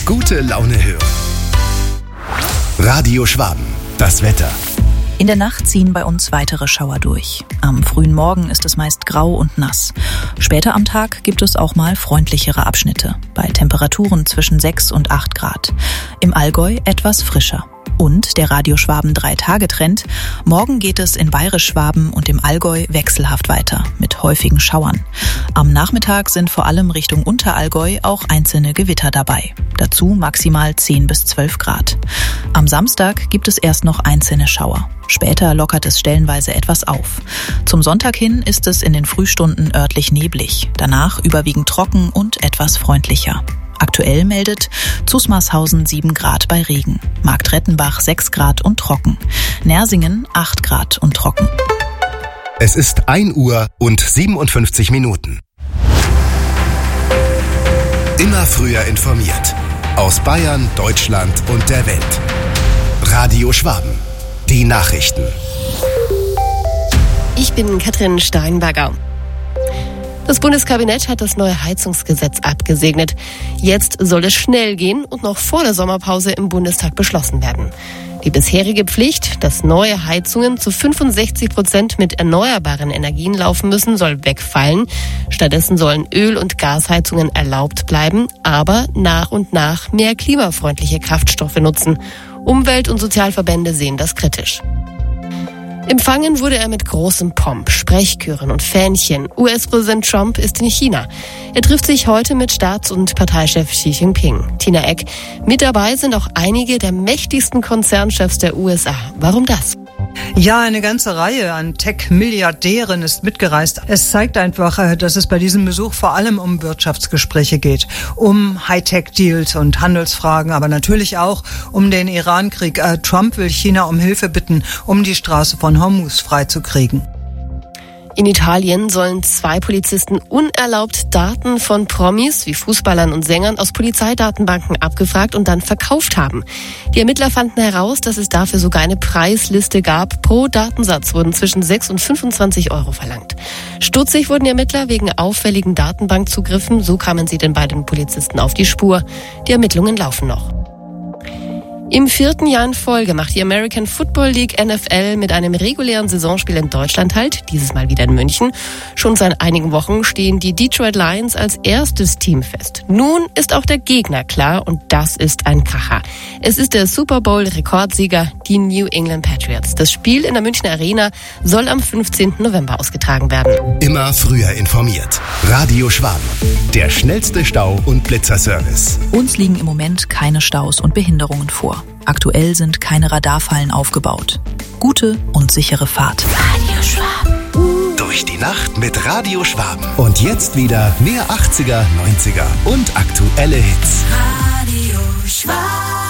gute Laune hören. Radio Schwaben, das Wetter. In der Nacht ziehen bei uns weitere Schauer durch. Am frühen Morgen ist es meist grau und nass. Später am Tag gibt es auch mal freundlichere Abschnitte, bei Temperaturen zwischen 6 und 8 Grad. Im Allgäu etwas frischer. Und der Radio Schwaben 3-Tage-Trend. Morgen geht es in Bayerisch-Schwaben und im Allgäu wechselhaft weiter, mit häufigen Schauern. Am Nachmittag sind vor allem Richtung Unterallgäu auch einzelne Gewitter dabei. Dazu maximal 10 bis 12 Grad. Am Samstag gibt es erst noch einzelne Schauer. Später lockert es stellenweise etwas auf. Zum Sonntag hin ist es in den Frühstunden örtlich neblig, danach überwiegend trocken und etwas freundlicher. Aktuell meldet Zusmarshausen 7 Grad bei Regen, Marktrettenbach 6 Grad und trocken, Nersingen 8 Grad und trocken. Es ist 1 Uhr und 57 Minuten. Immer früher informiert. Aus Bayern, Deutschland und der Welt. Radio Schwaben. Die Nachrichten. Ich bin Katrin Steinberger. Das Bundeskabinett hat das neue Heizungsgesetz abgesegnet. Jetzt soll es schnell gehen und noch vor der Sommerpause im Bundestag beschlossen werden. Die bisherige Pflicht, dass neue Heizungen zu 65% mit erneuerbaren Energien laufen müssen, soll wegfallen. Stattdessen sollen Öl- und Gasheizungen erlaubt bleiben, aber nach und nach mehr klimafreundliche Kraftstoffe nutzen. Umwelt- und Sozialverbände sehen das kritisch. Empfangen wurde er mit großem Pomp, Sprechchören und Fähnchen. US-Präsident Trump ist in China. Er trifft sich heute mit Staats- und Parteichef Xi Jinping. Tina Eck. Mit dabei sind auch einige der mächtigsten Konzernchefs der USA. Warum das? Ja, eine ganze Reihe an Tech-Milliardären ist mitgereist. Es zeigt einfach, dass es bei diesem Besuch vor allem um Wirtschaftsgespräche geht, um Hightech-Deals und Handelsfragen, aber natürlich auch um den Iran-Krieg. Trump will China um Hilfe bitten, um die Straße von Hormuz freizukriegen. In Italien sollen 2 Polizisten unerlaubt Daten von Promis wie Fußballern und Sängern aus Polizeidatenbanken abgefragt und dann verkauft haben. Die Ermittler fanden heraus, dass es dafür sogar eine Preisliste gab. Pro Datensatz wurden zwischen 6 und 25 Euro verlangt. Stutzig wurden die Ermittler wegen auffälligen Datenbankzugriffen. So kamen sie den beiden Polizisten auf die Spur. Die Ermittlungen laufen noch. Im 4. Jahr in Folge macht die American Football League NFL mit einem regulären Saisonspiel in Deutschland Halt, dieses Mal wieder in München. Schon seit einigen Wochen stehen die Detroit Lions als erstes Team fest. Nun ist auch der Gegner klar und das ist ein Kracher. Es ist der Super Bowl-Rekordsieger, die New England Patriots. Das Spiel in der Münchner Arena soll am 15. November ausgetragen werden. Immer früher informiert. Radio Schwaben. Der schnellste Stau- und Blitzerservice. Uns liegen im Moment keine Staus und Behinderungen vor. Aktuell sind keine Radarfallen aufgebaut. Gute und sichere Fahrt. Radio Schwaben. Durch die Nacht mit Radio Schwaben. Und jetzt wieder mehr 80er, 90er und aktuelle Hits. Radio Schwaben.